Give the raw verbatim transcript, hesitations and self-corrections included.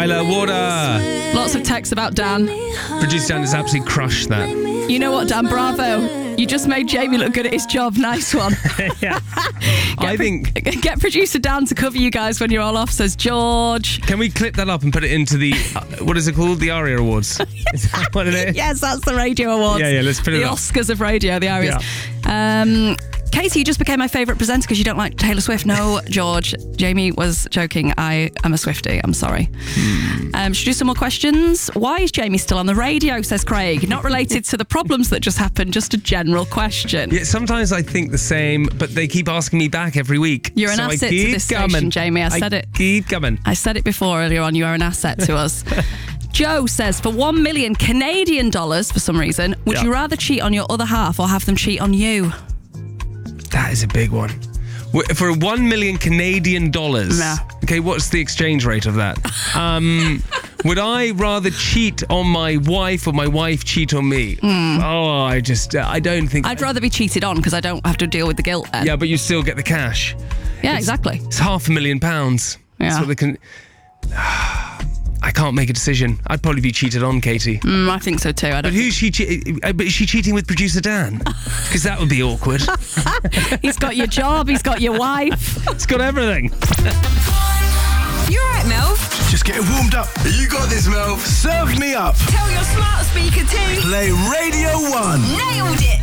Tyler, water. Lots of texts about Dan. Producer Dan has absolutely crushed that. You know what, Dan? Bravo. You just made Jamie look good at his job. Nice one. Yeah. I pro- think... Get producer Dan to cover you guys when you're all off, says George. Can we clip that up and put it into the... Uh, what is it called? The ARIA Awards. Is that what it is? Yes, that's the Radio Awards. Yeah, yeah, let's put it The up. Oscars of radio, the Arias. Yeah. Um... Katie, you just became my favourite presenter because you don't like Taylor Swift. No, George. Jamie was joking. I am a Swiftie. I'm sorry. Hmm. Um, should we do some more questions? Why is Jamie still on the radio, says Craig? Not related to the problems that just happened, just a general question. Yeah, sometimes I think the same, but they keep asking me back every week. You're an so asset I keep to this coming. station, Jamie. I said I it. keep coming. I said it before earlier on. You are an asset to us. Joe says, for one million Canadian dollars, for some reason, would Yeah. you rather cheat on your other half or have them cheat on you? That is a big one. For one million Canadian dollars. Nah. Okay, what's the exchange rate of that? Um, would I rather cheat on my wife or my wife cheat on me? Mm. Oh, I just, uh, I don't think... I'd rather be cheated on because I don't have to deal with the guilt then. Yeah, but you still get the cash. Yeah, It's- exactly. It's half a million pounds. Yeah. That's what they can... I can't make a decision. I'd probably be cheated on, Katie. Mm, I think so too. I don't But who's she? Che- uh, but is she cheating with producer Dan? Because that would be awkward. He's got your job, he's got your wife. It's got everything. You alright, Melv? Just getting warmed up. You got this, Melv. Serve me up. Tell your smart speaker to Play Radio one. Nailed it.